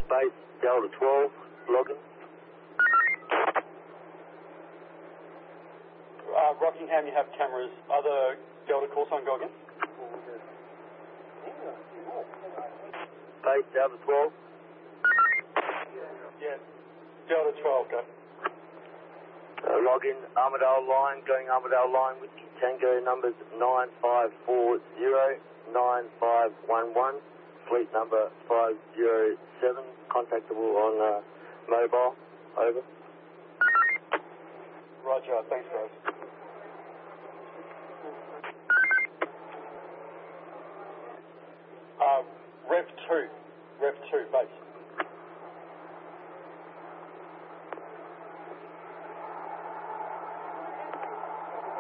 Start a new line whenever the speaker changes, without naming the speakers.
Base Delta 12, logging.
Rockingham, you have cameras. Other Delta call sign, go again.
Base Delta 12.
Yeah. Delta 12, go.
Login Armadale line, going Armadale line, Whiskey Tango numbers 9540, 9511, fleet number 507, contactable on mobile, over.
Roger, thanks guys. Rev 2.